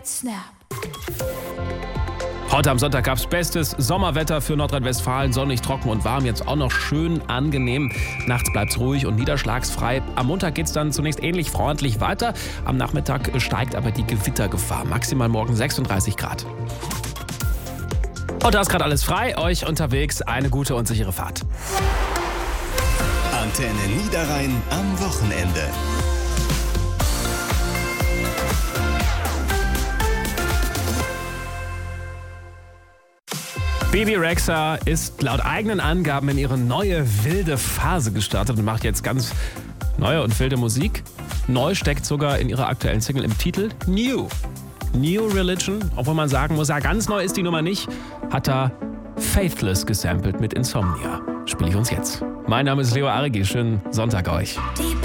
right snap. Heute am Sonntag gab es bestes Sommerwetter für Nordrhein-Westfalen. Sonnig, trocken und warm. Jetzt auch noch schön angenehm. Nachts bleibt es ruhig und niederschlagsfrei. Am Montag geht es dann zunächst ähnlich freundlich weiter. Am Nachmittag steigt aber die Gewittergefahr. Maximal morgen 36 Grad. Und da ist gerade alles frei. Euch unterwegs eine gute und sichere Fahrt. Antenne Niederrhein am Wochenende. Bebe Rexha ist laut eigenen Angaben in ihre neue wilde Phase gestartet und macht jetzt ganz neue und wilde Musik. Neu steckt sogar in ihrer aktuellen Single im Titel New. New Religion, obwohl man sagen muss, ja, ganz neu ist die Nummer nicht, hat da Faithless gesampelt mit Insomnia. Spiele ich uns jetzt. Mein Name ist Leo Arigi, schönen Sonntag euch.